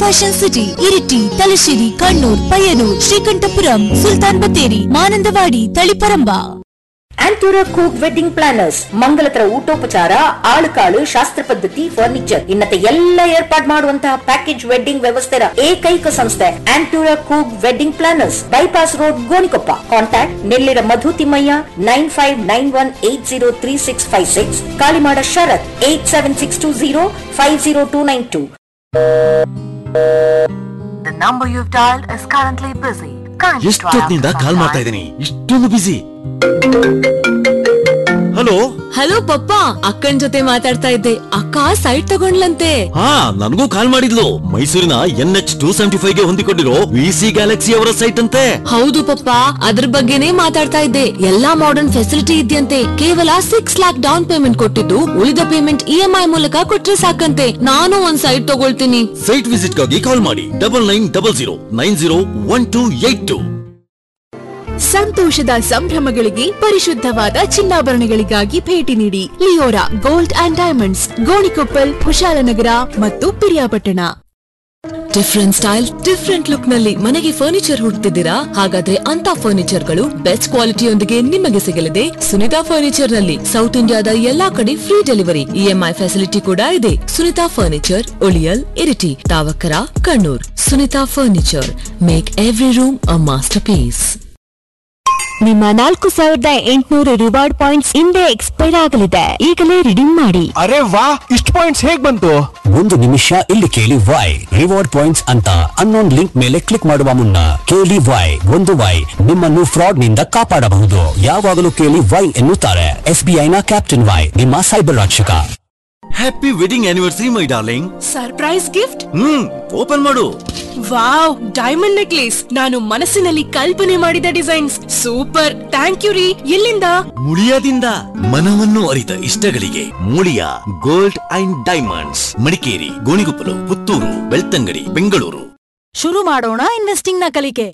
Fashion city Iritty, Thalassery, Kannur, Payyanur, Sreekandapuram, Sultan Battery, Manandavadi, Taliparamba. ಆಂಟೂರಾ ಕೂಕ್ wedding planners ಮಂಗಲತರ ಊಟೋಪಚಾರ, ಆಳುಕಾಳು, ಶಾಸ್ತ್ರ ಪದ್ಧತಿ, furniture ಇನ್ನತೆ ಎಲ್ಲ ಏರ್ಪಾಡು ಮಾಡುವಂತಹ ಪ್ಯಾಕೇಜ್ ವೆಡ್ಡಿಂಗ್ ವ್ಯವಸ್ಥೆಯ ಏಕೈಕ ಸಂಸ್ಥೆ ಆಂಟೂರಾ ಕೂಕ್ wedding planners, bypass road, Gonikoppa. Contact Nellira Madhu Thimmaiah 9591803656, Kalimada Sharath 8762050292. The number you've dialed is currently busy. ಎಷ್ಟೊತ್ತಿನಿಂದ ಕಾಲ್ ಮಾಡ್ತಾ ಇದ್ದೀನಿ, ಇಷ್ಟೊಂದು ಬಿಸಿ. ಹಲೋ ಹಲೋ ಪಪ್ಪ, ಅಕ್ಕನ್ ಜೊತೆ ಮಾತಾಡ್ತಾ ಇದ್ದೆ. ಅಕ್ಕ ಸೈಟ್ ತಗೊಂಡ್ಲಂತೆ. ಹಾ, ನನಗೂ ಕಾಲ್ ಮಾಡಿದ್ಲು. ಮೈಸೂರಿನ NH275 ಗೆ ಹೊಂದಿಕೊಂಡಿರೋ VC ಗ್ಯಾಲಕ್ಸಿ ಅವರ ಸೈಟ್ ಅಂತೆ. ಹೌದು ಪಪ್ಪ, ಅದ್ರ ಬಗ್ಗೆನೇ ಮಾತಾಡ್ತಾ ಇದ್ದೆ. ಎಲ್ಲಾ ಮಾಡರ್ನ್ ಫೆಸಿಲಿಟಿ ಇದೆಯಂತೆ. ಕೇವಲ 6 lakhs ಡೌನ್ ಪೇಮೆಂಟ್ ಕೊಟ್ಟಿದ್ದು, ಉಳಿದ ಪೇಮೆಂಟ್ EMI ಮೂಲಕ ಕೊಟ್ರೆ ಸಾಕಂತೆ. ನಾನು ಒಂದ್ ಸೈಟ್ ತಗೊಳ್ತೀನಿ. ಸೈಟ್ ವಿಸಿಟ್ ಗಾಗಿ ಕಾಲ್ ಮಾಡಿ 9900901282. ಸಂತೋಷದ ಸಂಭ್ರಮಗಳಿಗೆ ಪರಿಶುದ್ಧವಾದ ಚಿನ್ನಾಭರಣಗಳಿಗಾಗಿ ಭೇಟಿ ನೀಡಿ Leora gold and diamonds, Gonikoppal, Kushalnagar ಮತ್ತು Piriyapatna. Different style, different look ನಲ್ಲಿ ಮನೆಗೆ ಫರ್ನಿಚರ್ ಹುಡುಕ್ತಿದ್ದೀರಾ? ಹಾಗಾದ್ರೆ ಅಂತ ಫರ್ನಿಚರ್ ಗಳು ಬೆಸ್ಟ್ ಕ್ವಾಲಿಟಿಯೊಂದಿಗೆ ನಿಮಗೆ ಸಿಗಲಿದೆ ಸುನಿತಾ ಫರ್ನಿಚರ್ ನಲ್ಲಿ. ಸೌತ್ ಇಂಡಿಯಾದ ಎಲ್ಲಾ ಕಡೆ ಫ್ರೀ ಡೆಲಿವರಿ, EMI ಫೆಸಿಲಿಟಿ ಕೂಡ ಇದೆ. Sunita furniture, ಉಳಿಯಲ್, Iritty, ತಾವಕರ, Kannur. Sunita furniture, make every room ಅ ಮಾಸ್ಟರ್ ಪೀಸ್. ನಿಮ್ಮ 4800 ರಿವಾರ್ಡ್ ಪಾಯಿಂಟ್ಸ್ ಇಂದೇ ಎಕ್ಸ್ಪೈರ್ ಆಗಲಿದೆ. ಈಗಲೇ ರಿಡೀಮ್ ಮಾಡಿ. ಅರೆ ವಾ, ಇಷ್ಟು ಪಾಯಿಂಟ್ಸ್ ಹೇಗ್ ಬಂತು? ಒಂದು ನಿಮಿಷ ಇಲ್ಲಿ ಕೇಳಿ ವೈ. ರಿವಾರ್ಡ್ ಪಾಯಿಂಟ್ಸ್ ಅಂತ ಅನ್ನೋನ್ ಲಿಂಕ್ ಮೇಲೆ ಕ್ಲಿಕ್ ಮಾಡುವ ಮುನ್ನ ಕೇಳಿ ವೈ. ಒಂದು ವೈ ನಿಮ್ಮನ್ನು ಫ್ರಾಡ್ ನಿಂದ ಕಾಪಾಡಬಹುದು. ಯಾವಾಗಲೂ ಕೇಳಿ ವೈ ಎನ್ನುತ್ತಾರೆ SBI ನ ಕ್ಯಾಪ್ಟನ್ ವೈ, ನಿಮ್ಮ ಸೈಬರ್ ರಕ್ಷಕ. Happy wedding anniversary my darling. Surprise gift? Open ಮಾಡು. Wow, diamond necklace. ನಾನು ಮನಸ್ಸಿನಲ್ಲಿ ಕಲ್ಪನೆ ಮಾಡಿದ ಡಿಸೈನ್ಸ್. ಸೂಪರ್, ಥ್ಯಾಂಕ್ ಯು ರೀ. ಎಲ್ಲಿಂದ? ಮುಳಿಯಾದಿಂದ. ಮನವನ್ನು ಅರಿತ ಇಷ್ಟಗಳಿಗೆ Muliya gold and diamonds, Madikeri, Gonikoppal, Puttur, Belthangady, Bengaluru. ಶುರು ಮಾಡೋಣ ಇನ್ವೆಸ್ಟಿಂಗ್ ನ ಕಲಿಕೆ.